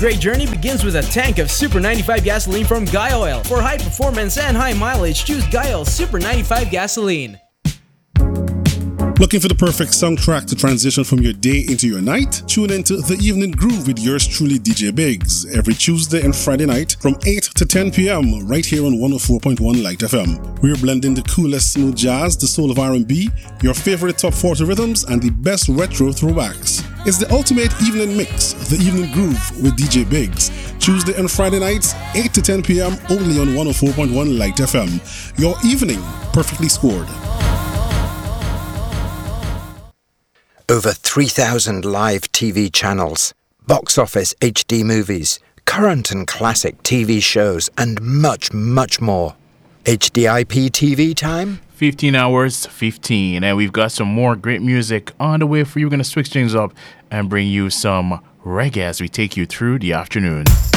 great journey begins with a tank of Super 95 gasoline from Guy Oil. For high performance and high mileage, choose Guy Oil Super 95 gasoline. Looking for the perfect soundtrack to transition from your day into your night? Tune into The Evening Groove with yours truly, DJ Biggs, every Tuesday and Friday night from 8 to 10 p.m. right here on 104.1 Light FM. We're blending the coolest smooth jazz, the soul of R&B, your favorite top 40 rhythms, and the best retro throwbacks. It's the ultimate evening mix, The Evening Groove with DJ Biggs. Tuesday and Friday nights, 8 to 10 p.m. only on 104.1 Light FM. Your evening perfectly scored. Over 3,000 live TV channels, box office HD movies, current and classic TV shows, and much, much more. HDIP TV time? 15 hours, 15. And we've got some more great music on the way for you. We're going to switch things up and bring you some reggae as we take you through the afternoon.